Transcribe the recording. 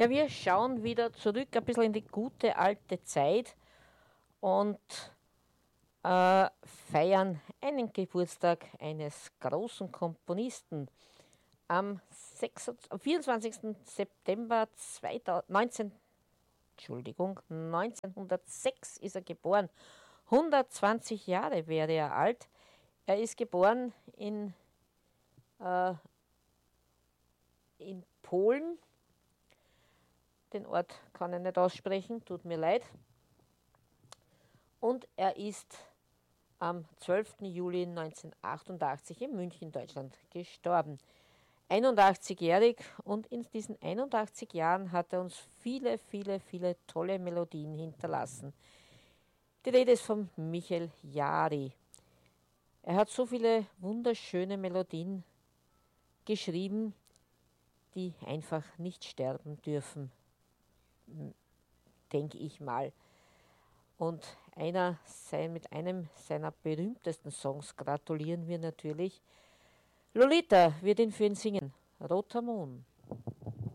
Ja, wir schauen wieder zurück ein bisschen in die gute alte Zeit und feiern einen Geburtstag eines großen Komponisten. Am 24. September 1906 ist er geboren. 120 Jahre wäre er alt. Er ist geboren in Polen. Den Ort kann ich nicht aussprechen, tut mir leid. Und er ist am 12. Juli 1988 in München, Deutschland, gestorben. 81-jährig, und in diesen 81 Jahren hat er uns viele, viele, viele tolle Melodien hinterlassen. Die Rede ist von Michael Járy. Er hat so viele wunderschöne Melodien geschrieben, die einfach nicht sterben dürfen, denke ich mal. Und mit einem seiner berühmtesten Songs gratulieren wir natürlich. Lolita wird ihn für ihn singen. Roter Mond.